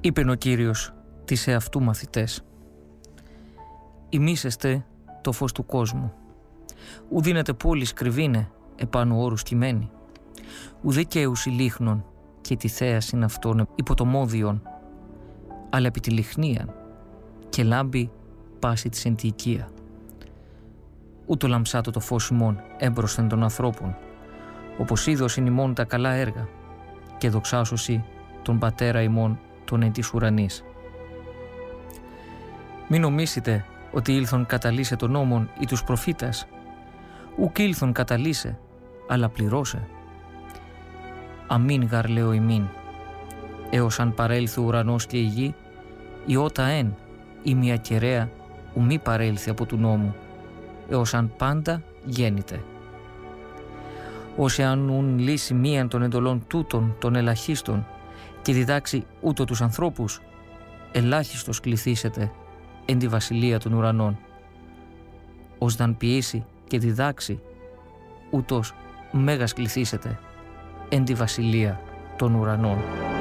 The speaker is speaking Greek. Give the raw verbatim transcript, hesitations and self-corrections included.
Είπεν ο Κύριος τις εαυτού μαθητές: «Ημίσεστε το φως του κόσμου. Ου δίνετε πόλης κρυβίνε επάνω όρους κειμένη. Ου δικαίους ηλίχνων και τη θέασιν αυτών υπό το μόδιον, αλλά επί τη λιχνίαν και λάμπει πάση της εν τη οικία. Ου το λαμψάτο το φως ημών έμπροσθεν των ανθρώπων, όπως είδωσιν ημών τα καλά έργα, και δοξάσωση τον πατέρα ημών τον εν της ουρανής. Μην νομίσετε ότι ήλθον καταλύσε τον νόμον ή τους προφήτας, ουκ ήλθον καταλύσε, αλλά πληρώσε. Αμήν γαρ λέω ημίν, έως αν παρέλθει ο ουρανός και η γη, η ότα εν ή μια κεραία ου μη παρέλθει από του νόμου, έως αν πάντα γέννηται. Όσοι αν ουν λύσει μίαν των εντολών τούτων των ελαχίστων και διδάξει ούτω τους ανθρώπους, ελάχιστος κληθήσετε εν τη βασιλεία των ουρανών. Ως δαν ποιήσει και διδάξει, ούτως μέγας κληθήσετε εν τη βασιλεία των ουρανών».